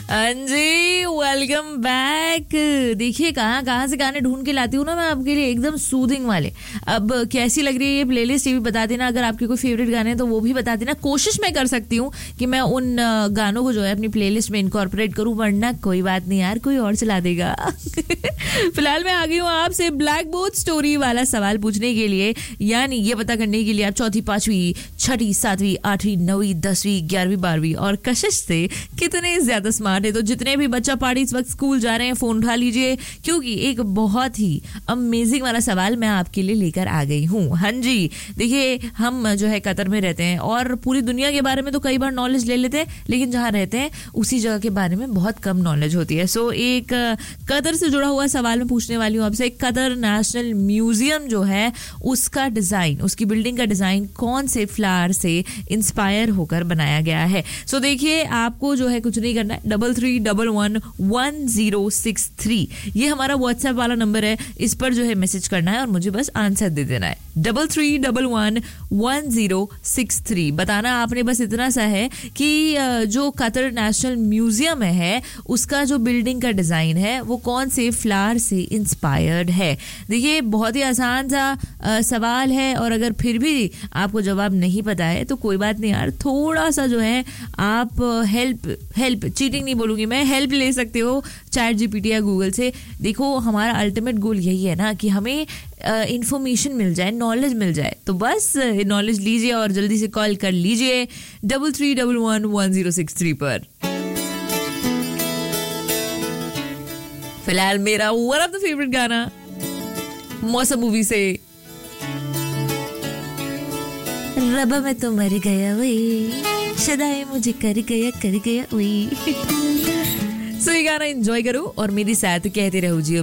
हाँ जी, welcome back. देखिए कहाँ से गाने ढूंढ के लाती हूँ ना मैं आपके लिए, एकदम सूदिंग वाले। अब कैसी लग रही है ये प्लेलिस्ट, ये भी बता देना। अगर आपके कोई फेवरेट गाने हैं तो वो भी बता देना। कोशिश मैं कर सकती हूँ कि मैं उन गानों को जो है अपनी प्लेलिस्ट में इनकॉर्पोरेट करूँ, वरना कोई बात नहीं यार, कोई और चला देगा। फिलहाल मैं आ गई हूँ आपसे ब्लैक बोर्ड स्टोरी वाला सवाल पूछने के लिए, यानी ये पता करने के लिए आप चौथी, पांचवी, छठी, सातवीं, आठवीं, नौवीं, 10वीं, 11वीं, 12वीं और कशिश से कितने ज्यादा स्मार्ट है। तो जितने भी बच्चा पार्टी इस वक्त स्कूल जा रहे हैं, फोन उठा लीजिए, क्योंकि एक बहुत ही अमेजिंग वाला सवाल मैं आपके लिए लेकर आ गई हूँ। हाँ जी, देखिए हम जो है कतर में रहते हैं और पूरी दुनिया के बारे में तो कई बार नॉलेज ले लेते हैं, लेकिन जहाँ रहते हैं उसी जगह के बारे में बहुत कम नॉलेज होती है। सो एक कतर से जुड़ा हुआ सवाल मैं पूछने वाली हूँ आपसे। कतर नेशनल म्यूजियम जो है उसका डिजाइन, उसकी बिल्डिंग का डिजाइन कौन से फ्लावर से इंस्पायर होकर बनाया गया है। सो देखिए आपको जो है कुछ नहीं करना है, 33111063 ये हमारा व्हाट्सएप वाला नंबर है, इस पर जो है मैसेज करना है और मुझे बस आंसर दे देना है। 33111063 बताना आपने बस इतना सा है कि जो कतर नेशनल म्यूजियम है उसका जो बिल्डिंग का डिजाइन है वो कौन से फ्लावर से इंस्पायर्ड है। देखिए बहुत ही आसान सा सवाल है, और अगर फिर भी आपको जवाब नहीं पता है तो कोई बात नहीं यार, थोड़ा सा जो है आप हेल्प चीटिंग नहीं बोलूंगी मैं, हेल्प ले सकते हो चैट जीपीटी या गूगल से। देखो हमारा अल्टीमेट गोल यही है ना कि हमें इंफॉर्मेशन मिल जाए, नॉलेज मिल जाए, तो बस नॉलेज लीजिए और जल्दी से कॉल कर लीजिए 33111063 पर। फिलहाल मेरा वन ऑफ द फेवरेट गाना मौसम मूवी से, रबा में तो मर गया वही, सदाए मुझे कर गया वही। सो ये गाना एंजॉय करो और मेरी साथ कहते रहो जी।